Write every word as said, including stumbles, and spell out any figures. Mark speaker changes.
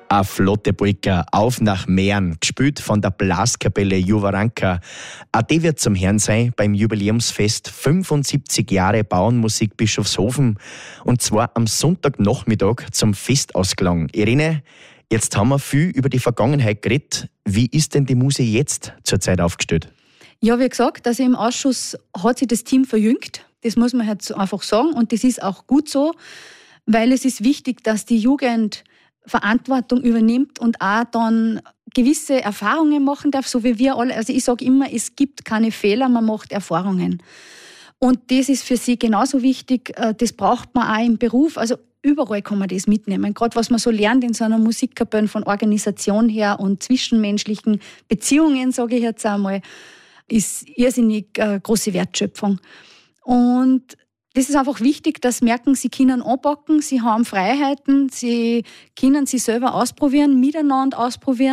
Speaker 1: Eine flotte Polka, Auf nach Mähren, gespielt von der Blaskapelle Juvaranka. Auch die wird zum Hören sein beim Jubiläumsfest fünfundsiebzig Jahre Bauernmusik Bischofshofen. Und zwar am Sonntagnachmittag zum Festausklang. Irene, jetzt haben wir viel über die Vergangenheit geredet. Wie ist denn die Muse jetzt zurzeit aufgestellt?
Speaker 2: Ja, wie gesagt, also im Ausschuss hat sich das Team verjüngt. Das muss man halt einfach sagen. Und das ist auch gut so, weil es ist wichtig, dass die Jugend Verantwortung übernimmt und auch dann gewisse Erfahrungen machen darf, so wie wir alle. Also ich sage immer, es gibt keine Fehler, man macht Erfahrungen. Und das ist für sie genauso wichtig, das braucht man auch im Beruf. Also überall kann man das mitnehmen. Gerade was man so lernt in so einer Musikkapelle von Organisation her und zwischenmenschlichen Beziehungen, sage ich jetzt einmal, ist irrsinnig äh, große Wertschöpfung. Und das ist einfach wichtig, dass sie merken, sie können anpacken, sie haben Freiheiten, sie können sich selber ausprobieren, miteinander ausprobieren.